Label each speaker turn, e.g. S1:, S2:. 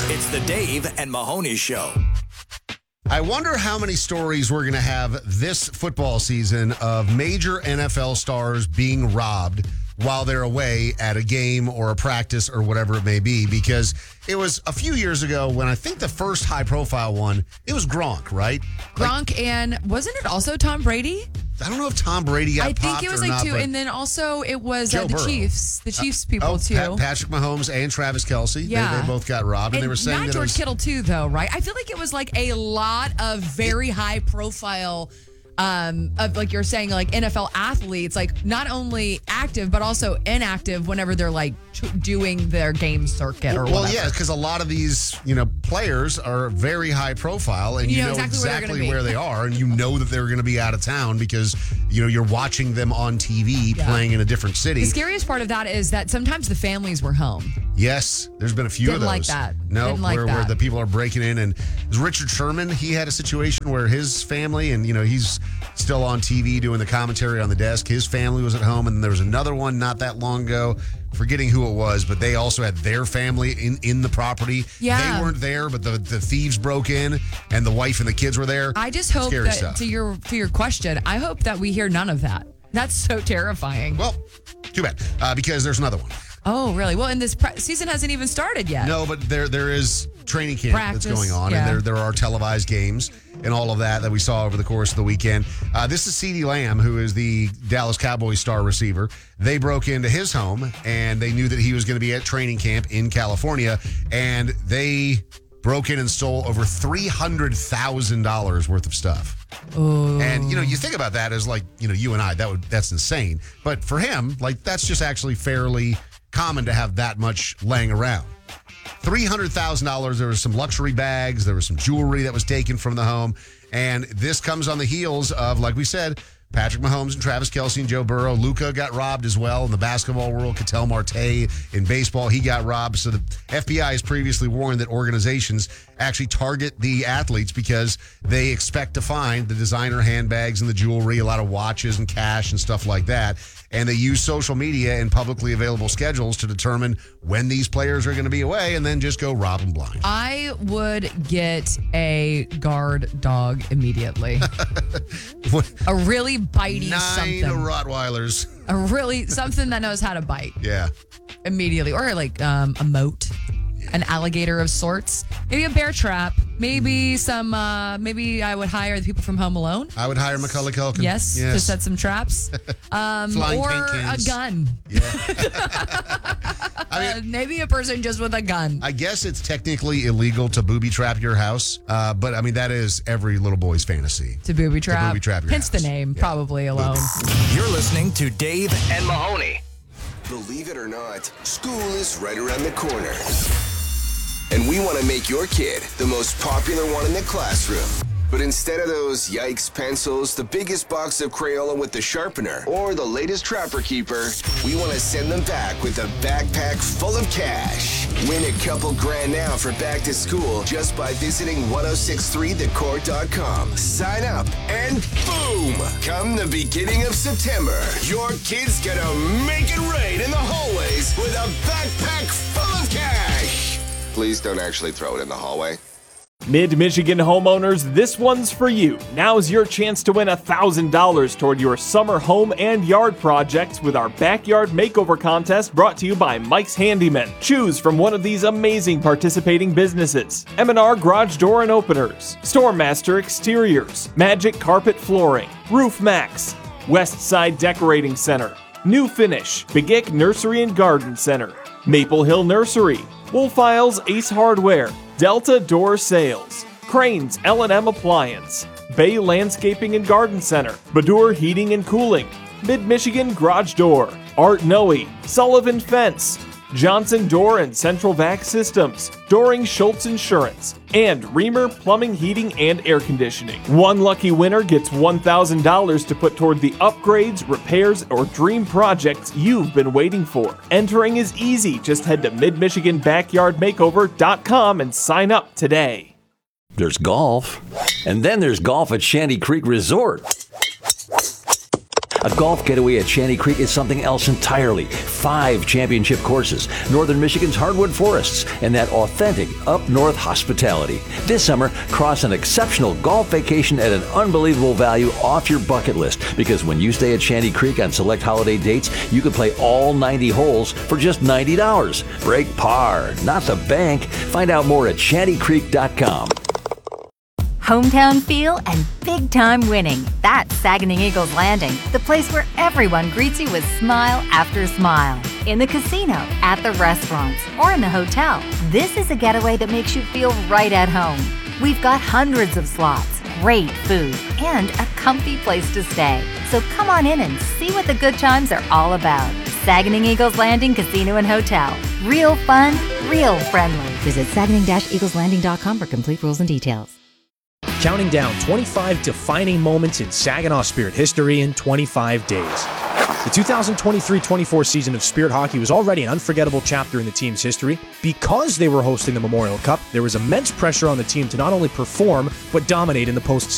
S1: It's the Dave and Mahoney Show.
S2: I wonder how many stories we're going to have this football season of major NFL stars being robbed while they're away at a game or a practice or whatever it may be, because it was a few years ago when I think the first high-profile one, it was Gronk, right?
S3: Gronk, and wasn't it also Tom Brady?
S2: I don't know if Tom Brady got popped or not.
S3: I think it was like two, and then also it was the
S2: Burrow.
S3: Chiefs people too.
S2: Patrick Mahomes and Travis Kelce, they both got robbed, and they were saying
S3: not
S2: that
S3: George Kittle too, though, right? I feel like it was like a lot of very high-profile. Of like you're saying, like NFL athletes, like not only active but also inactive whenever they're like doing their game circuit or whatever.
S2: Well, yeah, because a lot of these, players are very high profile, and you know exactly where they are, and you know that they're going to be out of town because you're watching them on TV playing in a different city.
S3: The scariest part of that is that sometimes the families were home.
S2: Yes, there's been a few of those.
S3: Like that.
S2: No, where the people are breaking in, and Richard Sherman, he had a situation where his family, and he's still on TV doing the commentary on the desk. His family was at home, and then there was another one not that long ago, forgetting who it was, but they also had their family in the property.
S3: Yeah.
S2: They weren't there, but the thieves broke in, and the wife and the kids were there.
S3: I just hope
S2: Scary
S3: that
S2: stuff.
S3: to your question, I hope that we hear none of that. That's so terrifying.
S2: Well, too bad, because there's another one.
S3: Oh, really? Well, and this season hasn't even started yet.
S2: No, but there is training camp that's going on, and there are televised games and all of that we saw over the course of the weekend. This is CeeDee Lamb, who is the Dallas Cowboys star receiver. They broke into his home, and they knew that he was going to be at training camp in California, and they broke in and stole over $300,000 worth of stuff.
S3: Ooh.
S2: And, you think about that as like, you and I, that's insane. But for him, like, that's just actually fairly common to have that much laying around. $300,000. There was some luxury bags. There was some jewelry that was taken from the home. And this comes on the heels of, like we said, Patrick Mahomes and Travis Kelce and Joe Burrow. Luka got robbed as well in the basketball world. Ketel Marte in baseball, he got robbed. So the FBI has previously warned that organizations actually target the athletes because they expect to find the designer handbags and the jewelry, a lot of watches and cash and stuff like that. And they use social media and publicly available schedules to determine when these players are going to be away and then just go rob them blind.
S3: I would get a guard dog immediately. A really bitey
S2: 9
S3: something.
S2: Rottweilers.
S3: Something that knows how to bite.
S2: Yeah.
S3: Immediately. Or like a moat. An alligator of sorts. Maybe a bear trap. Maybe maybe I would hire the people from Home Alone.
S2: I would hire Macaulay Culkin.
S3: Yes. To set some traps.
S2: Flying
S3: or
S2: paint cans.
S3: A gun.
S2: Yeah. I mean,
S3: maybe a person just with a gun.
S2: I guess it's technically illegal to booby trap your house, but I mean, that is every little boy's fantasy.
S3: To booby trap.
S2: To booby trap your
S3: Hence
S2: house.
S3: the name, probably alone.
S1: You're listening to Dave and Mahoney.
S4: Believe it or not, school is right around the corner. And we want to make your kid the most popular one in the classroom. But instead of those yikes pencils, the biggest box of Crayola with the sharpener, or the latest Trapper Keeper, we want to send them back with a backpack full of cash. Win a couple grand now for back to school just by visiting 1063thecourt.com. Sign up and boom! Come the beginning of September, your kid's gonna make it rain in the hallways with a backpack full of cash. Please don't actually throw it in the hallway.
S5: Mid-Michigan homeowners, this one's for you. Now's your chance to win $1,000 toward your summer home and yard projects with our Backyard Makeover Contest brought to you by Mike's Handyman. Choose from one of these amazing participating businesses: M&R Garage Door and Openers, Stormmaster Exteriors, Magic Carpet Flooring, Roof Max, Westside Decorating Center, New Finish, Begic Nursery and Garden Center, Maple Hill Nursery, Wolf Isles Ace Hardware, Delta Door Sales, Cranes L&M Appliance, Bay Landscaping and Garden Center, Badur Heating and Cooling, Mid-Michigan Garage Door, Art Noe, Sullivan Fence, Johnson Door and Central Vac Systems, Doring Schultz Insurance, and Reamer Plumbing, Heating, and Air Conditioning. One lucky winner gets $1,000 to put toward the upgrades, repairs, or dream projects you've been waiting for. Entering is easy. Just head to midmichiganbackyardmakeover.com and sign up today.
S6: There's golf, and then there's golf at Shanty Creek Resort. A golf getaway at Shanty Creek is something else entirely. 5 championship courses, Northern Michigan's hardwood forests, and that authentic up-north hospitality. This summer, cross an exceptional golf vacation at an unbelievable value off your bucket list, because when you stay at Shanty Creek on select holiday dates, you can play all 90 holes for just $90. Break par, not the bank. Find out more at shantycreek.com.
S7: Hometown feel and big-time winning. That's Saginaw Eagles Landing, the place where everyone greets you with smile after smile. In the casino, at the restaurants, or in the hotel, this is a getaway that makes you feel right at home. We've got hundreds of slots, great food, and a comfy place to stay. So come on in and see what the good times are all about. Saginaw Eagles Landing Casino and Hotel. Real fun, real friendly.
S8: Visit Saginaw-EaglesLanding.com for complete rules and details.
S9: Counting down 25 defining moments in Saginaw Spirit history in 25 days. The 2023-24 season of Spirit Hockey was already an unforgettable chapter in the team's history. Because they were hosting the Memorial Cup, there was immense pressure on the team to not only perform, but dominate in the postseason.